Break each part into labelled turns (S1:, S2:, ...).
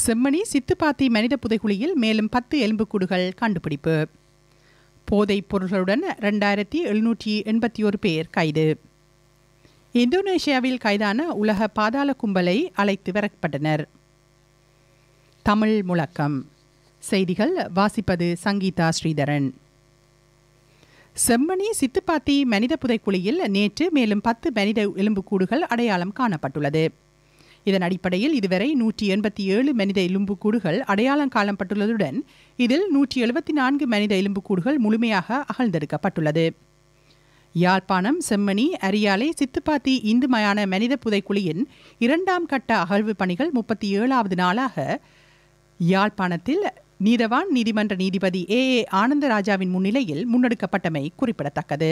S1: செம்மணி சித்துப்பாத்தி மனித புதைகுழியில் மேலும் 10 எலும்புக்கூடுகள் கண்டுபிடிப்பு. போதைப் பொருள்களுடன் 2781 பேர் கைது. இந்தோனேஷியாவில் கைதான உலக பாதாள கும்பலை அழைத்து வரப்பட்டனர். தமிழ் முழக்கம். செய்திகள் வாசிப்பது சங்கீதா ஸ்ரீதரன். செம்மணி சித்துப்பாத்தி மனித புதைக்குழியில் நேற்று மேலும் 10 மனித எலும்புக்கூடுகள் அடையாளம் காணப்பட்டுள்ளது. இதன் அடிப்படையில் இதுவரை 187 மனித எலும்புக்கூடுகள் அடையாளம் காணப்பட்டுள்ளதுடன் இதில் 174 மனித எலும்புக்கூடுகள் முழுமையாக அகழ்ந்தெடுக்கப்பட்டுள்ளது. யாழ்ப்பாணம் செம்மணி அரியாலை சித்துப்பாத்தி இந்து மயான மனித புதைக்குழியின் 2ஆம் கட்ட அகழ்வு பணிகள் 37வது நாளாக யாழ்ப்பாணத்தில் நீதவான் நீதிமன்ற நீதிபதி ஏ ஆனந்தராஜாவின் முன்னிலையில் முன்னெடுக்கப்பட்டமை குறிப்பிடத்தக்கது.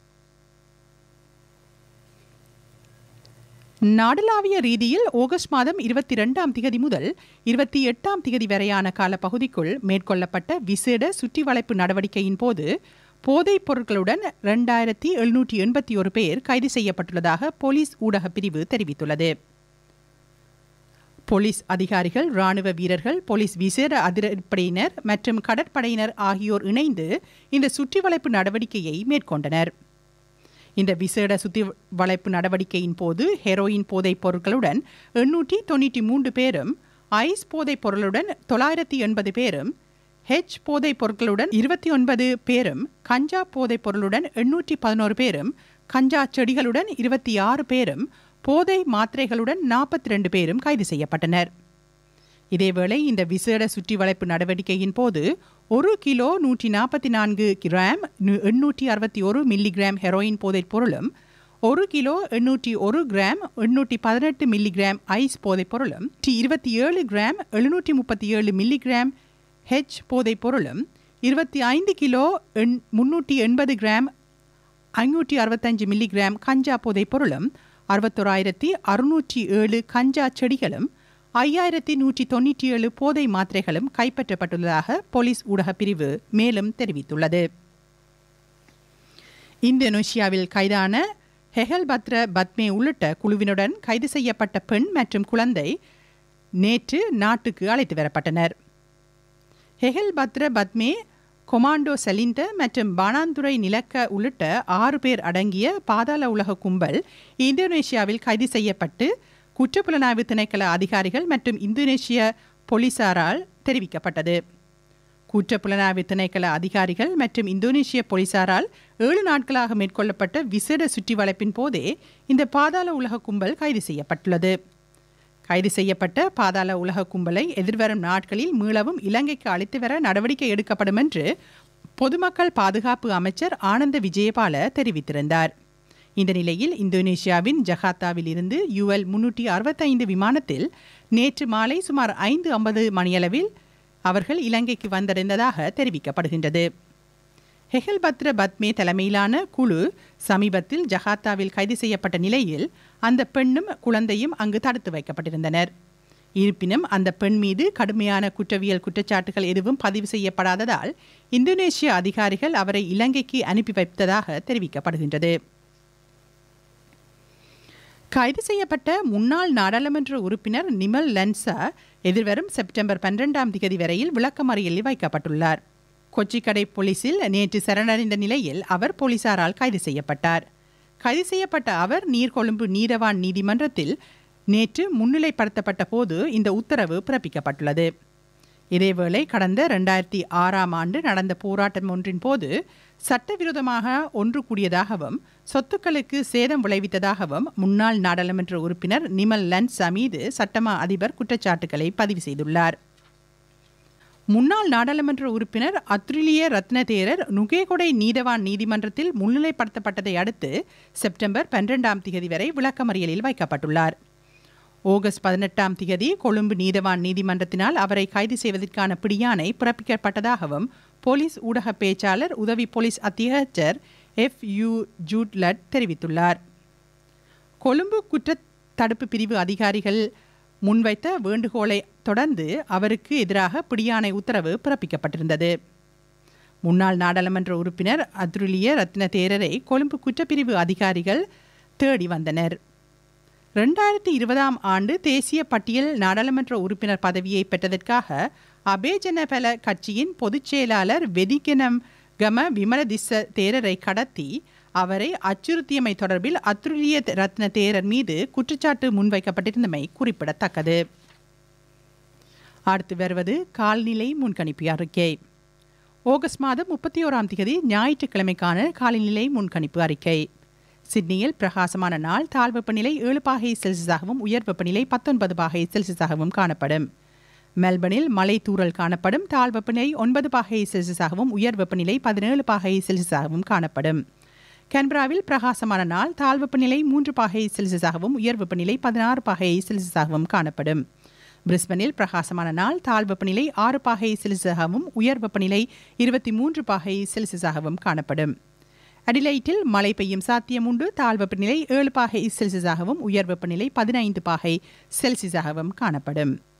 S1: நாடளாவிய ரீதியில் ஆகஸ்ட் மாதம் 22ஆம் திகதி முதல் 28ஆம் திகதி வரையான காலப்பகுதிக்குள் மேற்கொள்ளப்பட்ட விசேட சுற்றி வளைப்பு நடவடிக்கையின் போது போதைப் பொருட்களுடன் 2781 பேர் கைது செய்யப்பட்டுள்ளதாக போலீஸ் ஊடகப் பிரிவு தெரிவித்துள்ளது. போலீஸ் அதிகாரிகள், இராணுவ வீரர்கள், போலீஸ் விசேட அதிரடிப்படையினர் மற்றும் கடற்படையினர் ஆகியோர் இணைந்து இந்த சுற்றி வளைப்பு நடவடிக்கையை மேற்கொண்டனர். இந்த விசேட சுற்றி வளைப்பு நடவடிக்கையின் போது ஹெரோயின் போதைப் பொருட்களுடன் 893 பேரும், ஐஸ் போதைப் பொருளுடன் 980 பேரும், ஹெச் போதைப் பொருட்களுடன் 29 பேரும், கஞ்சா போதைப் பொருளுடன் 811 பேரும், கஞ்சா செடிகளுடன் 26 பேரும், போதை மாத்திரைகளுடன் 42 பேரும் கைது செய்யப்பட்டனர். இதேவேளை இந்த விசேட சுற்றி வளைப்பு நடவடிக்கையின் போது 1 கிலோ 144 கிராம் 861 மில்லிகிராம் ஹெரோயின் போதைப் பொருளும், 1 கிலோ 801 கிராம் 818 மில்லிகிராம் ஐஸ் போதைப் பொருளும், 27 கிராம் 737 மில்லிகிராம் ஹெச் போதைப் பொருளும், 25 கிலோ 380 கிராம் 565 மில்லிகிராம் கஞ்சா போதைப் பொருளும், 61,607 கஞ்சா செடிகளும், 5,197 போதை மாத்திரைகளும் கைப்பற்றப்பட்டுள்ளதாக போலீஸ் ஊடகப் பிரிவு மேலும் தெரிவித்துள்ளது. இந்தோனேஷியாவில் கைதான ஹெஹல்பத்ர பத்மே உள்ளிட்ட குழுவினுடன் கைது செய்யப்பட்ட பெண் மற்றும் குழந்தை நேற்று நாட்டுக்கு அழைத்து வரப்பட்டனர். ஹெஹல்பத்ர பத்மே, கொமாண்டோ செலிண்ட மற்றும் பானாந்துறை நிலக்க உள்ளிட்ட 6 பேர் அடங்கிய பாதாள உலக கும்பல் இந்தோனேஷியாவில் கைது செய்யப்பட்டு குற்றப்புலனாய்வு திணைக்கள அதிகாரிகள் மற்றும் இந்தோனேஷிய போலீசாரால் தெரிவிக்கப்பட்டது. குற்றப்புலனாய்வு திணைக்கள அதிகாரிகள் மற்றும் இந்தோனேஷிய போலீசாரால் 7 நாட்களாக மேற்கொள்ளப்பட்ட விசேட சுற்றி வளைப்பின் போதே இந்த பாதாள உலக கும்பல் கைது செய்யப்பட்டுள்ளது. கைது செய்யப்பட்ட பாதாள உலக கும்பலை எதிர்வரும் நாட்களில் மீளவும் இலங்கைக்கு அழைத்து வர நடவடிக்கை எடுக்கப்படும் என்று பொதுமக்கள் பாதுகாப்பு அமைச்சர் ஆனந்த விஜயபால தெரிவித்திருந்தார். இந்த நிலையில் இந்தோனேஷியாவின் ஜகார்த்தாவில் இருந்து UL 365 விமானத்தில் நேற்று மாலை சுமார் 5:50 மணியளவில் அவர்கள் இலங்கைக்கு வந்தடைந்ததாக தெரிவிக்கப்படுகின்றது. ஹெஹல்பத்ர பத்மே தலைமையிலான குழு சமீபத்தில் ஜகார்த்தாவில் கைது செய்யப்பட்ட நிலையில் அந்த பெண்ணும் குழந்தையும் அங்கு தடுத்து வைக்கப்பட்டிருந்தனர். இருப்பினும் அந்த பெண் மீது கடுமையான குற்றவியல் குற்றச்சாட்டுகள் எதுவும் பதிவு செய்யப்படாததால் இந்தோனேஷிய அதிகாரிகள் அவரை இலங்கைக்கு அனுப்பி வைத்ததாக தெரிவிக்கப்படுகின்றது. கைது செய்யப்பட்ட முன்னாள் நாடாளுமன்ற உறுப்பினர் நிமல் லன்சா எதிர்வரும் செப்டம்பர் 12ஆம் திகதி வரையில் விளக்கமறியலில் வைக்கப்பட்டுள்ளார். கொச்சிக்கடை போலீசில் நேற்று சரணடைந்த நிலையில் அவர் போலீசாரால் கைது செய்யப்பட்டார். கைது செய்யப்பட்ட அவர் நீர்கொழும்பு நீதவான் நீதிமன்றத்தில் நேற்று முன்னிலைப்படுத்தப்பட்ட போது இந்த உத்தரவு பிறப்பிக்கப்பட்டுள்ளது. இதேவேளை கடந்த 2006ஆம் ஆண்டு நடந்த போராட்டம் ஒன்றின் போது சட்டவிரோதமாக ஒன்று கூடியதாகவும் சொத்துக்களுக்கு சேதம் விளைவித்ததாகவும் முன்னாள் நாடாளுமன்ற உறுப்பினர் நிமல் லன்சா மீது சட்டமா அதிபர் குற்றச்சாட்டுகளை பதிவு செய்துள்ளார். முன்னாள் நாடாளுமன்ற உறுப்பினர் அத்ரிலிய ரத்னதேரர் நுகேகொடை நீதவான் நீதிமன்றத்தில் முன்னிலைப்படுத்தப்பட்டதை அடுத்து செப்டம்பர் 12ஆம் திகதி வரை விளக்கமறியலில் வைக்கப்பட்டுள்ளார். ஆகஸ்ட் 18ஆம் திகதி கொழும்பு நீதவான் நீதிமன்றத்தினால் அவரை கைது செய்வதற்கான பிடியாணை பிறப்பிக்கப்பட்டதாகவும் போலீஸ் ஊடக பேச்சாளர் உதவி போலீஸ் அத்தியட்சர் FU ஜூட்லட் தெரிவித்துள்ளார். கொழும்பு குற்றத் தடுப்பு பிரிவு அதிகாரிகள் முன்வைத்த வேண்டுகோளை தொடர்ந்து அவருக்கு எதிராக பிடியாணை உத்தரவு பிறப்பிக்கப்பட்டிருந்தது. முன்னாள் நாடாளுமன்ற உறுப்பினர் அத்ருலிய ரத்னதேரரை கொழும்பு குற்றப்பிரிவு அதிகாரிகள் தேடி வந்தனர். 2020 ஆண்டு தேசிய பட்டியல் நாடாளுமன்ற உறுப்பினர் பதவியை பெற்றதற்காக அபேஜனபல கட்சியின் பொதுச் செயலாளர் வெதிகனம் கம விமலதிஸ்ஸ தேரரை கடத்தி அவரை அச்சுறுத்தியமை தொடர்பில் அத்துரிய ரத்ன தேரர் மீது குற்றச்சாட்டு முன்வைக்கப்பட்டிருந்தமை குறிப்பிடத்தக்கது. அடுத்து வருவது காலநிலை முன்கணிப்பு அறிக்கை. ஆகஸ்ட் மாதம் 31ஆம் தேதி ஞாயிற்றுக்கிழமைக்கான காலநிலை முன்கணிப்பு அறிக்கை. சிட்னியில் பிரகாசமான நாள், தாழ் வெப்பநிலை 7 பாகை செல்சியஸாகவும் உயர் வெப்பநிலை 19 பாகை செல்சியஸாகவும் காணப்படும். மெல்பர்னில் மழை தூறல் காணப்படும், தாழ் வெப்பநிலை 9 பாகை செல்சியஸாகவும் உயர் வெப்பநிலை 17 பாகை செல்சியஸாகவும் காணப்படும். கேன்பராவில் பிரகாசமான நாள், தாழ் வெப்பநிலை 3 பாகை செல்சியஸாகவும் உயர் வெப்பநிலை 16 பாகை செல்சியஸாகவும் காணப்படும். பிரிஸ்பனில் பிரகாசமான நாள், தாழ் வெப்பநிலை 6 பாகை செல்சியஸாகவும் உயர் வெப்பநிலை 23 பாகை செல்சியஸாகவும் காணப்படும். அடிலைட்டில் மழை பெய்யும் சாத்தியம் உண்டு, தாழ் வெப்பநிலை 7 பாகை செல்சியஸாகவும் உயர் வெப்பநிலை 15 பாகை செல்சியஸாகவும் காணப்படும்.